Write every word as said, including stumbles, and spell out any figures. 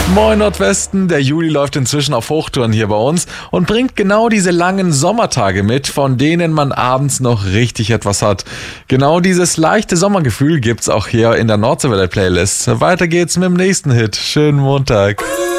Moin Nordwesten, der Juli läuft inzwischen auf Hochtouren hier bei uns und bringt genau diese langen Sommertage mit, von denen man abends noch richtig etwas hat. Genau dieses leichte Sommergefühl gibt's auch hier in der Nordseewelle Playlist. Weiter geht's mit dem nächsten Hit. Schönen Montag.